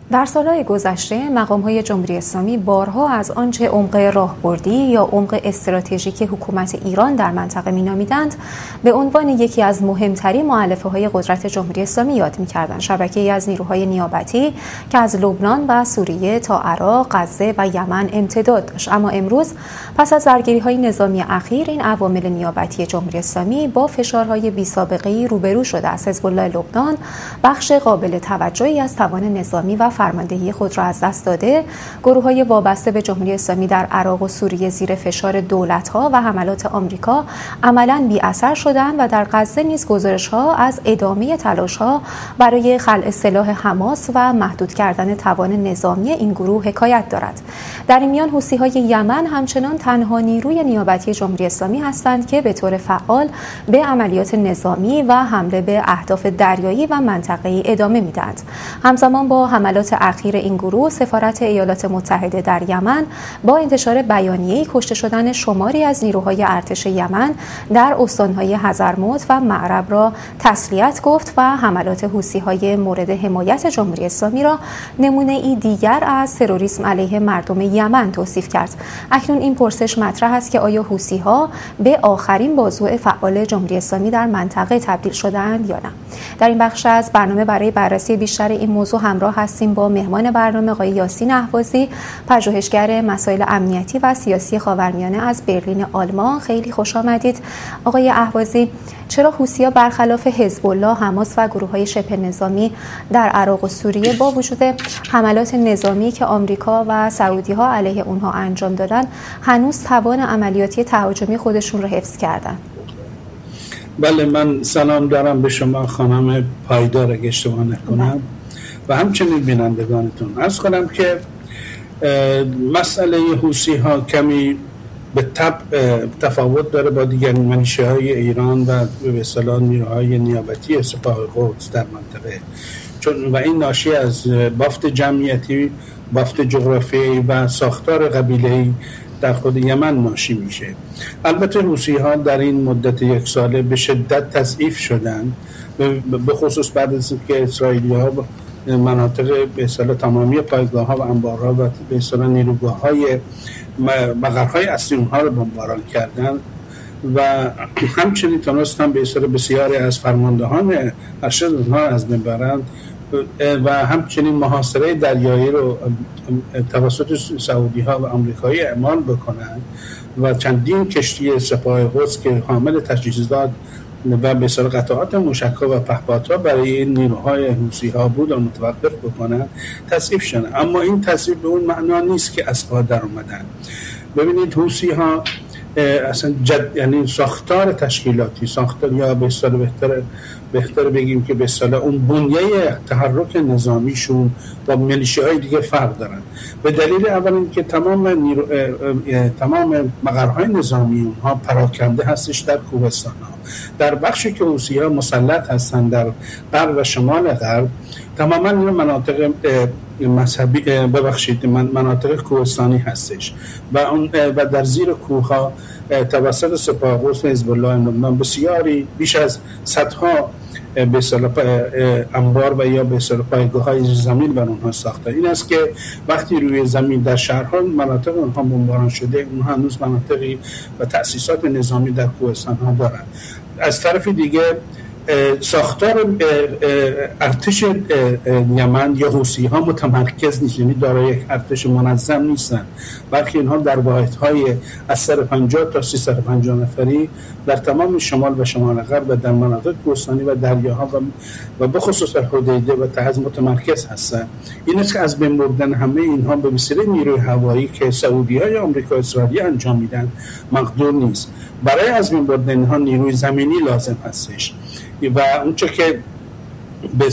در سالهای گذشته مقام‌های جمهوری اسلامی بارها از آنچه عمق راهبردی یا عمق استراتژیک حکومت ایران در منطقه می‌نامیدند به عنوان یکی از مهمترین مؤلفه‌های قدرت جمهوری اسلامی یاد می‌کردند. شبکه‌ای از نیروهای نیابتی که از لبنان و سوریه تا عراق، غزه و یمن امتداد داشت. اما امروز پس از درگیری‌های نظامی اخیر این عوامل نیابتی جمهوری اسلامی با فشارهای بی‌سابقه‌ای روبرو شده است. حزب الله لبنان بخش قابل توجهی از توان نظامی و فرماندهی خود را از دست داده. گروه‌های وابسته به جمهوری اسلامی در عراق و سوریه زیر فشار دولت‌ها و حملات آمریکا عملاً بی‌اثر شدند و در غزه نیز گزارش‌ها از ادامه تلاش‌ها برای خلع سلاح حماس و محدود کردن توان نظامی این گروه حکایت دارد. در این میان حوثی‌های یمن همچنان تنها نیروی نیابتی جمهوری اسلامی هستند که به طور فعال به عملیات نظامی و حمله به اهداف دریایی و منطقه‌ای ادامه می‌دهند. همزمان با حملات اخیر این گروه، سفارت ایالات متحده در یمن با انتشار بیانیه‌ای کشته شدن شماری از نیروهای ارتش یمن در استان‌های حضرموت و معرب را تسلیت گفت و حملات حوثی‌های مورد حمایت جمهوری اسلامی را نمونه‌ای دیگر از تروریسم علیه مردم یمن توصیف کرد. اکنون این پرسش مطرح است که آیا حوثی‌ها به آخرین بازو فعال جمهوری اسلامی در منطقه تبدیل شده‌اند یا نه؟ در این بخش از برنامه برای بررسی بیشتر این موضوع همراه هستیم با مهمان برنامه آقای یاسین اهوازی، پژوهشگر مسائل امنیتی و سیاسی خاورمیانه از برلین آلمان. خیلی خوش آمدید آقای اهوازی. چرا حوثی‌ها برخلاف حزب الله، حماس و گروه‌های شبه نظامی در عراق و سوریه با وجود حملات نظامی که آمریکا و سعودی‌ها علیه اونها انجام دادن هنوز توان عملیاتی تهاجمی خودشون رو حفظ کردن؟ بله، من سلام دارم به شما خانم پایدار اگه اشتباه نکنم و همچنین بینندگانتون. عرض کنم که مسئله حوثی‌ها کمی به تفاوت داره با دیگر منشه‌های ایران و به اصطلاح نیروهای نیابتی سپاه قدس در منطقه، چون و این ناشی از بافت جمعیتی، بافت جغرافیایی و ساختار قبیله‌ای در خود یمن ناشی میشه. البته حوثی‌ها در این مدت یک ساله به شدت تضعیف شدن، به خصوص بعد از اینکه اسرائیلی‌ها مناطق به اصطلاح تمامی پایگاه‌ها و انبارها و به اصطلاح نیروگاه‌های مقرهای اصلی اونها رو بمباران کردن و همچنین تونستن به اصطلاح بسیاری از فرماندهان ارشد اونها از بین برند و همچنین محاصره دریایی رو توسط سعودی‌ها و آمریکایی اعمال بکنن و چندین کشتی سپاه قدس که حامل تجهیزات و به اصطلاح قطعات موشک‌ها و پهپادها برای این نیروهای حوثی‌ها بود و متوقف بکنن، تضعیف شدن. اما این تضعیف به اون معنا نیست که از پا در اومدن. ببینید حوثی‌ها اصلا یعنی ساختار تشکیلاتی، ساختار یا به اصطلاح بهتر بگیم که به اصطلاح اون بنیه تحرک نظامیشون با میلیشیاهای دیگه فرق دارن. به دلیل اول اینکه تمام مقرهای نظامی اونها پراکنده هستش در کوهستان‌ها. در بخشی که حوثی‌ها مسلط هستن در غرب و شمال غرب، تماما این مناطق مذهبی مناطق کوهستانی هستش و در زیر کوه‌ها توسط سپاه قدس و حزب الله لبنان بسیاری بیش از صدها به اصطلاح انبار و یا به اصطلاح پایگاه‌های زمین بر اونها ساخته. این است که وقتی روی زمین در شهرها مناطق اونها بمباران شده، اونها هنوز مناطقی و تأسیسات نظامی در کوهستان‌ها دارند. از طرف دیگه ساختار ارتش یمن یا حوثی‌ها متمرکز نیست، یعنی دارای یک ارتش منظم نیستن، بلکه اینها در واحدهای از سر 50 تا 350 نفری در تمام شمال و شمال غرب و در مناطق کوهستانی و دریاها و به خصوص حدیده و تحت متمرکز هستند. این است که از بین بردن همه اینها به وسیله نیروی هوایی که سعودی‌ها یا آمریکا و اسرائیل انجام میدن مقدور نیست. برای از بین بردن اینها نیروی زمینی لازم هستش و اونچه که